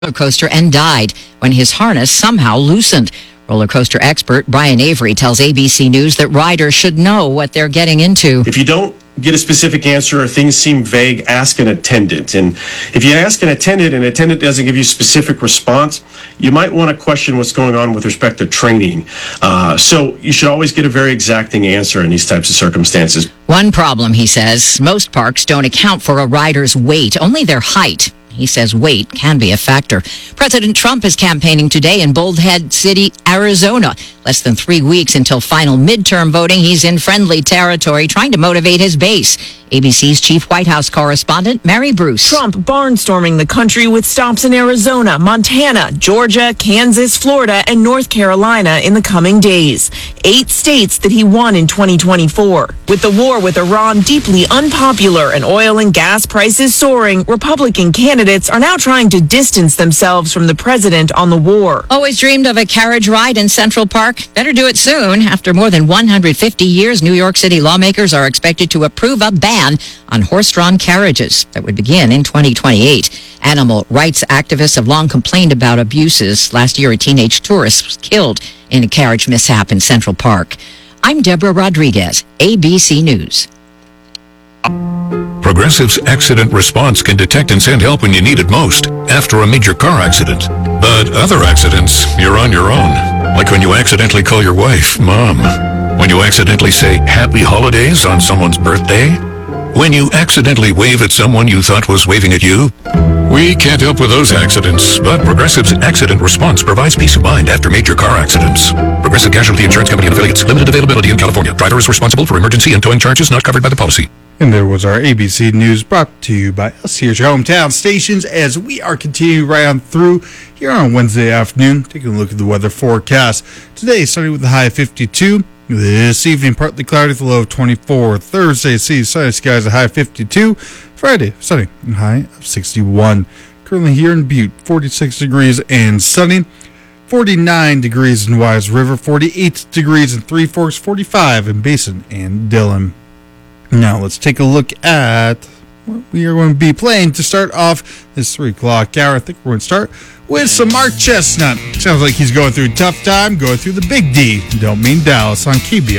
roller coaster and died when his harness somehow loosened. Roller coaster expert Brian Avery tells ABC News that riders should know what they're getting into. If you don't get a specific answer or things seem vague, ask an attendant. And if you ask an attendant and an attendant doesn't give you a specific response, you might want to question what's going on with respect to training. So you should always get a very exacting answer in these types of circumstances. One problem, he says, most parks don't account for a rider's weight, only their height. He says weight can be a factor. President Trump is campaigning today in Bullhead City, Arizona. Less than 3 weeks until final midterm voting, he's in friendly territory trying to motivate his base. ABC's chief White House correspondent, Mary Bruce. Trump barnstorming the country with stops in Arizona, Montana, Georgia, Kansas, Florida, and North Carolina in the coming days. 8 states that he won in 2024. With the war with Iran deeply unpopular and oil and gas prices soaring, Republican candidates are now trying to distance themselves from the president on the war. Always dreamed of a carriage ride in Central Park? Better do it soon. After more than 150 years, New York City lawmakers are expected to approve a ban on horse-drawn carriages that would begin in 2028. Animal rights activists have long complained about abuses. Last year, a teenage tourist was killed in a carriage mishap in Central Park. I'm Deborah Rodriguez, ABC News. Progressive's accident response can detect and send help when you need it most after a major car accident. But other accidents, you're on your own. Like when you accidentally call your wife Mom. When you accidentally say Happy Holidays on someone's birthday. When you accidentally wave at someone you thought was waving at you. We can't help with those accidents, but Progressive's accident response provides peace of mind after major car accidents. Progressive Casualty Insurance Company and affiliates. Limited availability in California. Driver is responsible for emergency and towing charges not covered by the policy. And there was our ABC News brought to you by us here at your hometown stations as we are continuing right on through here on Wednesday afternoon. Taking a look at the weather forecast. Today, starting with the high of 52. This evening, partly cloudy with a low of 24. Thursday, see sunny skies, a high of 52. Friday, sunny and high of 61. Currently here in Butte, 46 degrees and sunny. 49 degrees in Wise River, 48 degrees in Three Forks, 45 in Basin and Dillon. Now let's take a look at what we are going to be playing to start off this 3 o'clock hour. I think we're going to start with some Mark Chestnut. Sounds like he's going through a tough time, going through the Big D. Don't mean Dallas on KBR.